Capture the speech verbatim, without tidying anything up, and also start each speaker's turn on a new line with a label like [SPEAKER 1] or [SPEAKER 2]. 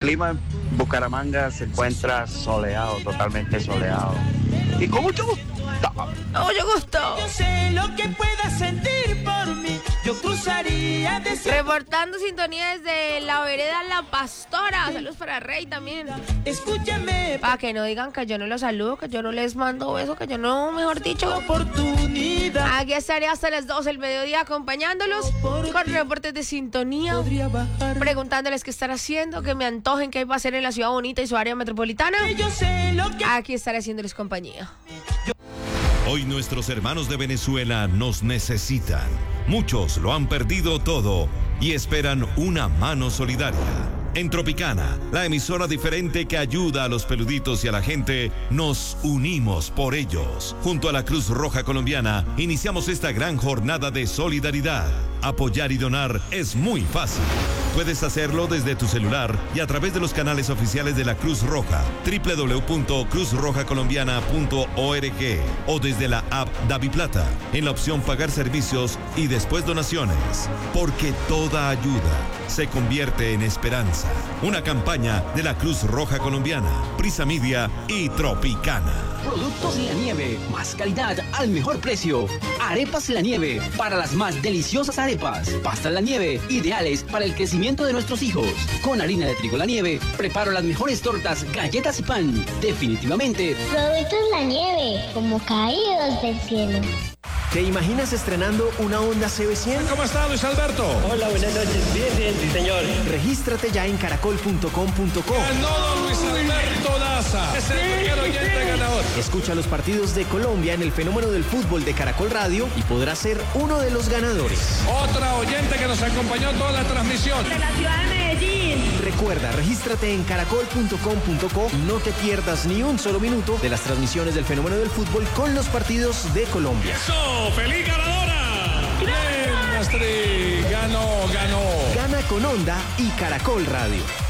[SPEAKER 1] clima en Bucaramanga se encuentra soleado, totalmente soleado. Y con mucho gusto.
[SPEAKER 2] Mucho gusto.
[SPEAKER 3] Yo sé lo que puedas sentir por mí. Yo cruzaría de...
[SPEAKER 2] Reportando sintonía desde la vereda La Pastora. Saludos para Rey también.
[SPEAKER 3] Escúchame.
[SPEAKER 2] Para que no digan que yo no los saludo, que yo no les mando besos, que yo no, mejor dicho.
[SPEAKER 3] Oportunidad.
[SPEAKER 2] Aquí estaré hasta las doce del mediodía acompañándolos con reportes de sintonía, preguntándoles qué están haciendo, qué me antojen, qué hay para hacer en la ciudad bonita y su área metropolitana.
[SPEAKER 3] Yo sé lo que...
[SPEAKER 2] Aquí estaré haciéndoles compañía.
[SPEAKER 4] Hoy nuestros hermanos de Venezuela nos necesitan. Muchos lo han perdido todo y esperan una mano solidaria. En Tropicana, la emisora diferente que ayuda a los peluditos y a la gente, nos unimos por ellos. Junto a la Cruz Roja Colombiana, iniciamos esta gran jornada de solidaridad. Apoyar y donar es muy fácil. Puedes hacerlo desde tu celular y a través de los canales oficiales de la Cruz Roja, doble u doble u doble u punto cruz roja colombiana punto org, o desde la app DaviPlata, en la opción Pagar Servicios y después Donaciones. Porque toda ayuda se convierte en esperanza. Una campaña de la Cruz Roja Colombiana, Prisa Media y Tropicana.
[SPEAKER 5] Productos La Nieve, más calidad al mejor precio. Arepas La Nieve, para las más deliciosas arepas. Pastas La Nieve, ideales para el crecimiento de nuestros hijos. Con harina de trigo La Nieve, preparo las mejores tortas, galletas y pan. Definitivamente.
[SPEAKER 6] Productos La Nieve, como caídos del cielo.
[SPEAKER 7] ¿Te imaginas estrenando una Honda C B cien?
[SPEAKER 8] ¿Cómo está, Luis Alberto?
[SPEAKER 9] Hola, buenas noches. Bien, bien, sí, señor.
[SPEAKER 7] Regístrate ya en caracol punto com punto co.
[SPEAKER 8] Ganó don Luis Alberto Daza. Es el primer oyente ganador.
[SPEAKER 7] Escucha los partidos de Colombia en el fenómeno del fútbol de Caracol Radio y podrás ser uno de los ganadores.
[SPEAKER 8] Otra oyente que nos acompañó toda la transmisión.
[SPEAKER 10] De la ciudad de Medellín.
[SPEAKER 7] Recuerda, regístrate en caracol punto com punto co y no te pierdas ni un solo minuto de las transmisiones del fenómeno del fútbol con los partidos de Colombia.
[SPEAKER 8] ¡Eso! ¡Feliz ganadora! ¡Bien, Astrid! ¡Ganó, ganó!
[SPEAKER 7] Gana con Honda y Caracol Radio.